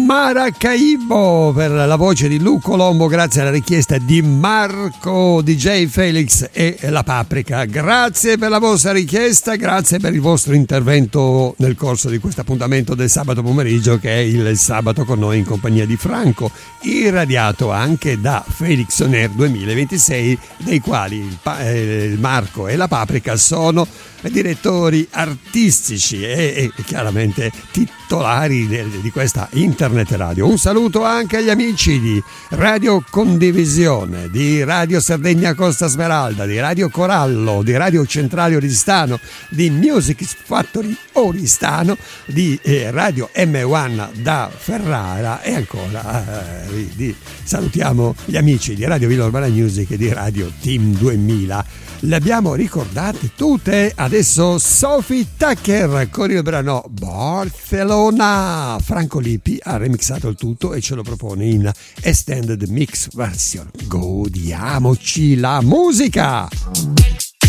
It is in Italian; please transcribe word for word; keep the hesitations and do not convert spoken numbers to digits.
Maracaibo per la voce di Lu Colombo, grazie alla richiesta di Marco D J Felix e la Paprika. Grazie per la vostra richiesta, grazie per il vostro intervento nel corso di questo appuntamento del sabato pomeriggio, che è il sabato con noi in compagnia di Franco, irradiato anche da Felix On Air duemilaventisei, dei quali il, pa- eh, il Marco e la Paprika sono direttori artistici e, e chiaramente titolari di, di questa internet radio. Un saluto anche agli amici di Radio Condivisione, di Radio Sardegna Costa Smeralda, di Radio Corallo, di Radio Centrale Oristano, di Music Factory Oristano, di eh, Radio M uno da Ferrara e ancora eh, di, salutiamo gli amici di Radio Villa Urbana Music e di Radio Team duemila. Le abbiamo ricordate tutte. Adesso Sophie Tucker con il brano Barcelona. Franco Lippi ha remixato il tutto e ce lo propone in extended mix version. Godiamoci la musica.